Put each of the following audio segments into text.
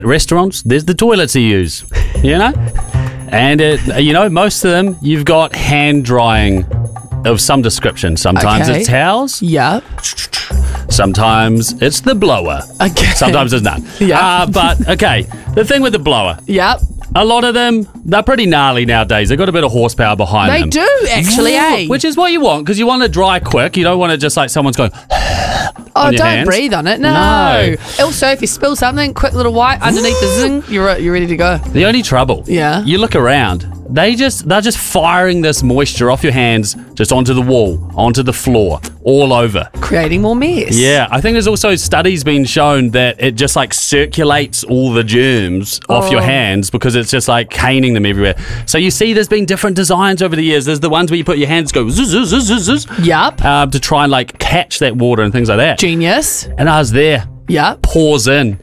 Restaurants, there's the toilets you use, you know? And, most of them, you've got hand drying of some description. Sometimes it's towels. Yep. Sometimes it's the blower. Okay. Sometimes there's none. Yeah. But, okay, the thing with the blower. Yep. A lot of them, they're pretty gnarly nowadays. They've got a bit of horsepower behind them. They do, actually, eh? Which is what you want, because you want to dry quick. You don't want to just like someone's going... Oh, on your don't hands. breathe on it. No. Also, if you spill something, quick little wipe underneath the zing, you're ready to go. The only trouble, you look around, they're just firing this moisture off your hands just onto the wall, onto the floor, all over. Creating more mess. Yeah, I think there's also studies been shown that it just like circulates all the germs off your hands because it's just like caning them everywhere. So you see there's been different designs over the years. There's the ones where you put your hands go zzz, zzz, zzz, zzz, Yep. to try and like catch that water and things like that. Genius. And I was there. Yep. Pours in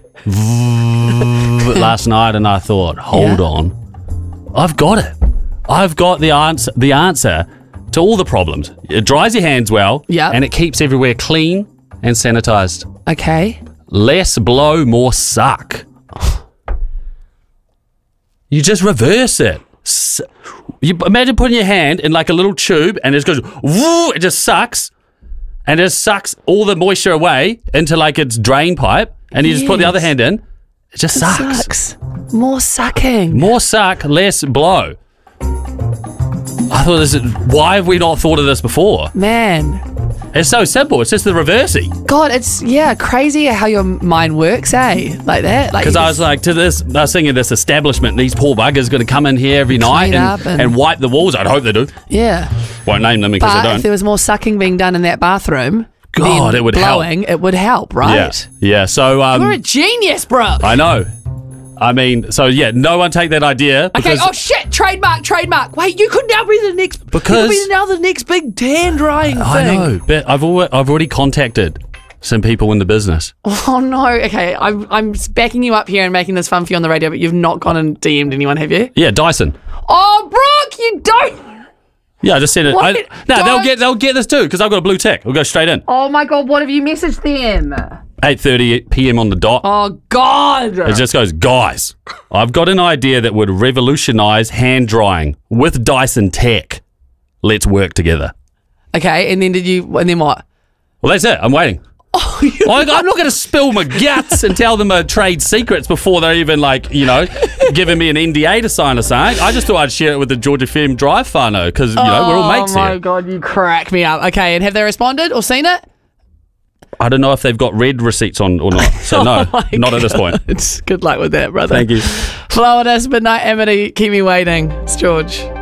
last night and I thought, hold on. I've got it. I've got the answer to all the problems. It dries your hands well, and it keeps everywhere clean and sanitized. Okay. Less blow, more suck. You just reverse it. You imagine putting your hand in like a little tube and it just goes, woo, it just sucks. And it sucks all the moisture away into like its drain pipe. And you just put the other hand in. It just sucks. More sucking. More suck, less blow. I thought, why have we not thought of this before? Man. It's so simple. It's just the reversey. God, it's, crazy how your mind works, eh? Like that. Because I was like, I was thinking this establishment, these poor buggers going to come in here every night and wipe the walls. I'd hope they do. Yeah. Won't name them because they don't. If there was more sucking being done in that bathroom, God, it would blowing, help. It would help, right? Yeah. So you're a genius, bro. I know. I mean, so no one take that idea. Okay. Oh shit! Trademark. Wait, you could now be the next. Because you could be now the next big tan drying thing. I know, but I've already contacted some people in the business. Oh no. Okay, I'm backing you up here and making this fun for you on the radio, but you've not gone and DM'd anyone, have you? Yeah, Dyson. Oh, Brooke, you don't. Yeah, I just said it. They'll get this too because I've got a blue tick. We'll go straight in. Oh my God, what have you messaged them? 8:30 p.m. on the dot. Oh God! It just goes, guys, I've got an idea that would revolutionize hand drying with Dyson tech. Let's work together. Okay, and then what? Well, that's it. I'm waiting. I'm not going to spill my guts and tell them trade secrets before they're even giving me an NDA to sign or something. I just thought I'd share it with the Georgia Femme Drive whānau because we're all mates here. Oh my God, you crack me up. Okay, and have they responded or seen it? I don't know if they've got red receipts on or not. So no, not at this point. Good luck with that, brother. Thank you. Flow on us, Midnight Amity. Keep me waiting. It's George.